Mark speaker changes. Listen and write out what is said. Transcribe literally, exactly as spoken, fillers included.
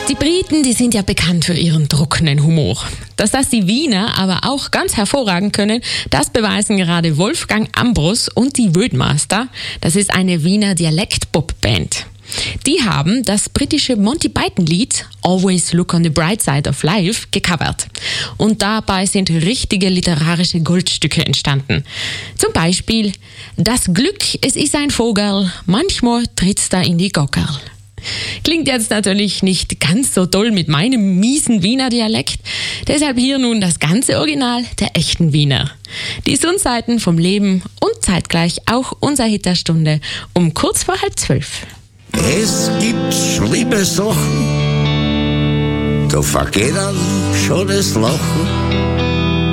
Speaker 1: Die Briten, die sind ja bekannt für ihren trockenen Humor. Dass das die Wiener aber auch ganz hervorragend können, das beweisen gerade Wolfgang Ambros und die Roadmaster. Das ist eine Wiener Dialekt-Pop-Band. Die haben das britische Monty Python-Lied Always Look on the Bright Side of Life gecovert. Und dabei sind richtige literarische Goldstücke entstanden. Zum Beispiel: Das Glück, es ist ein Vogel, manchmal tritt's da in die Gockel. Klingt jetzt natürlich nicht ganz so toll mit meinem miesen Wiener Dialekt. Deshalb hier nun das ganze Original der echten Wiener. Die Sonnenseiten vom Leben und zeitgleich auch unser Hit der Stunde um kurz vor halb zwölf.
Speaker 2: Es gibt schlimme Sachen, da vergeht dann schon das Lachen.